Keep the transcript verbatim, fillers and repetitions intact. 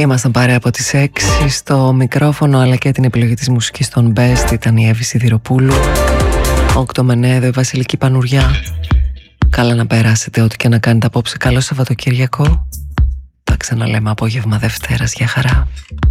Ήμασταν παρέα από τις έξι. Στο μικρόφωνο αλλά και την επιλογή της μουσικής των Best ήταν η Εύη Σιδηροπούλου. Όκτο με εννέα εδώ η Βασιλική Πανουριά. Καλά να περάσετε ό,τι και να κάνετε απόψε. Καλό Σαββατοκύριακο. Τα ξαναλέμε απόγευμα Δευτέρας. Για χαρά.